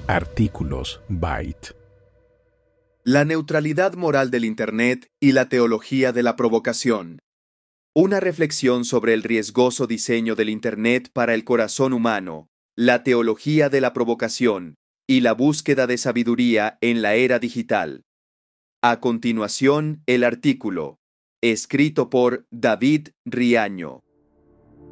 Artículos Byte. La neutralidad moral del Internet y la teología de la provocación. Una reflexión sobre el riesgoso diseño del Internet para el corazón humano, la teología de la provocación y la búsqueda de sabiduría en la era digital. A continuación, el artículo, escrito por David Riaño.